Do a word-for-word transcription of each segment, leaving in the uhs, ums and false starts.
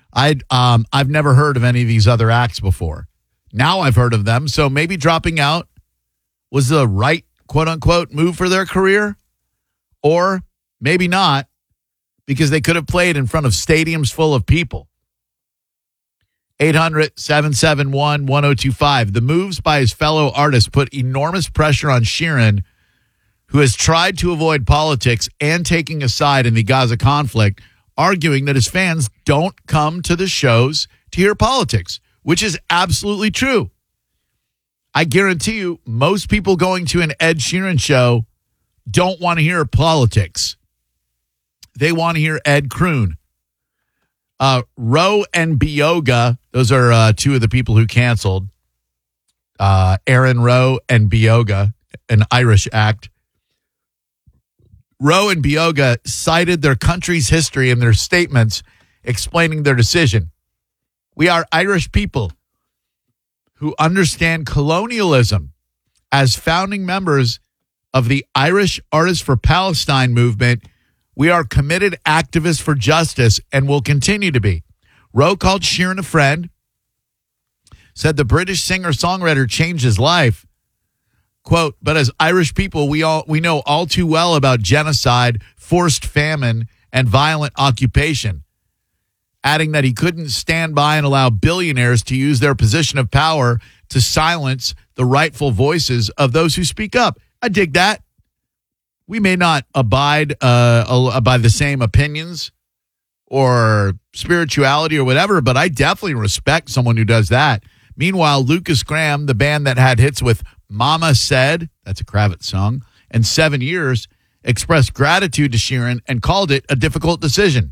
I um I've never heard of any of these other acts before. Now I've heard of them, so maybe dropping out was the right quote unquote move for their career, or maybe not, because they could have played in front of stadiums full of people. eight hundred, seven seven one, one oh two five. The moves by his fellow artists put enormous pressure on Sheeran, who has tried to avoid politics and taking a side in the Gaza conflict, arguing that his fans don't come to the shows to hear politics, which is absolutely true. I guarantee you, most people going to an Ed Sheeran show don't want to hear politics. They want to hear Ed croon. Uh, Roe and Bioga, those are uh, two of the people who canceled. Uh, Aaron Roe and Bioga, an Irish act. Roe and Bioga cited their country's history in their statements explaining their decision. We are Irish people who understand colonialism. As founding members of the Irish Artists for Palestine movement, we are committed activists for justice and will continue to be. Roe called Sheeran a friend, said the British singer-songwriter changed his life. Quote, but as Irish people, we all we know all too well about genocide, forced famine, and violent occupation. Adding that he couldn't stand by and allow billionaires to use their position of power to silence the rightful voices of those who speak up. I dig that. We may not abide uh, by the same opinions or spirituality or whatever, but I definitely respect someone who does that. Meanwhile, Lucas Graham, the band that had hits with Mama Said, that's a Kravitz song, and Seven Years, expressed gratitude to Sheeran and called it a difficult decision.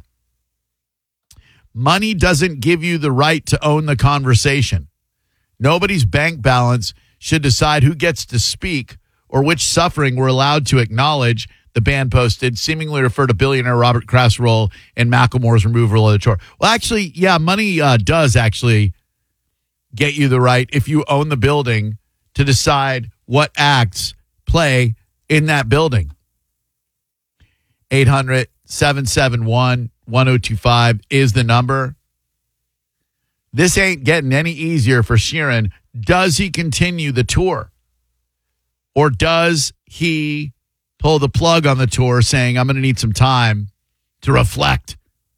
Money doesn't give you the right to own the conversation. Nobody's bank balance should decide who gets to speak or which suffering we're allowed to acknowledge, the band posted, seemingly refer to billionaire Robert Kraft's role in Macklemore's removal of the tour. Well, actually, yeah, money uh, does actually get you the right, if you own the building, to decide what acts play in that building. eight hundred, seven seven one, one oh two five is the number. This ain't getting any easier for Sheeran. Does he continue the tour? Or does he pull the plug on the tour saying, I'm going to need some time to reflect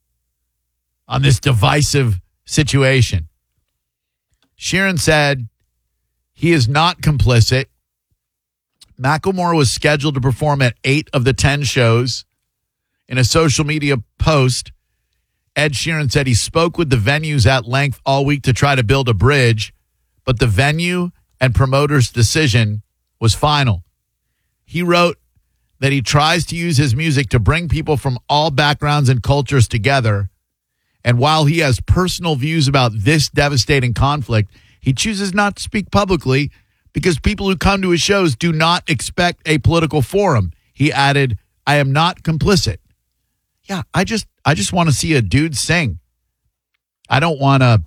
on this divisive situation? Sheeran said he is not complicit. Macklemore was scheduled to perform at eight of the ten shows. In a social media post, Ed Sheeran said he spoke with the venues at length all week to try to build a bridge, but the venue and promoter's decision was final. He wrote that he tries to use his music to bring people from all backgrounds and cultures together, and while he has personal views about this devastating conflict, he chooses not to speak publicly because people who come to his shows do not expect a political forum. He added, I am not complicit. Yeah, I just I just want to see a dude sing. I don't want to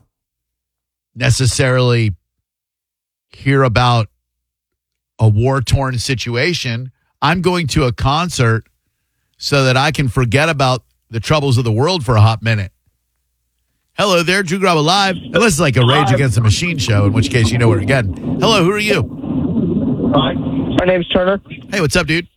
necessarily hear about a war-torn situation. I'm going to a concert so that I can forget about the troubles of the world for a hot minute. Hello there, Drew Garabo Live. Unless it's like a Rage Against the Machine show, in which case you know where to get. Hello, who are you? Hi, my name's Turner. Hey, what's up, dude?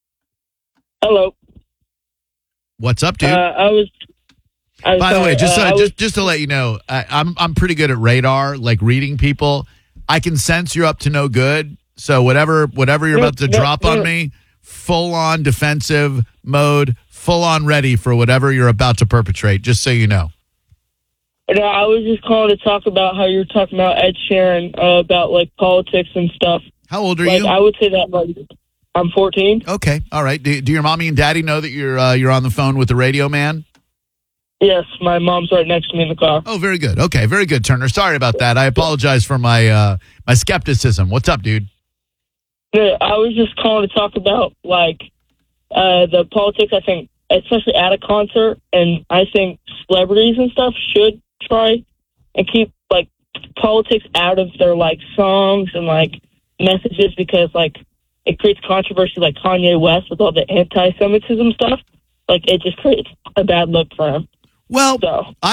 Hello. What's up, dude? Uh, I was. I was By the sorry, way, just uh, uh, I was, just just to let you know, I, I'm I'm pretty good at radar, like reading people. I can sense you're up to no good. So whatever whatever you're No, about to no, drop on no. me, full on defensive mode, full on ready for whatever you're about to perpetrate. Just so you know. no, I was just calling to talk about how you were talking about Ed Sheeran uh, about like politics and stuff. How old are Like you? I would say that like I'm fourteen. Okay, all right. Do, do your mommy and daddy know that you're uh, you're on the phone with the radio man? Yes, my mom's right next to me in the car. Oh, very good. Okay, very good, Turner. Sorry about that. I apologize for my uh, my skepticism. What's up, dude? Yeah, I was just calling to talk about like uh, the politics. I think, especially at a concert, and I think celebrities and stuff should try and keep like politics out of their like songs and like messages, because like it creates controversy, like Kanye West with all the anti-Semitism stuff. Like it just creates a bad look for him. Well, So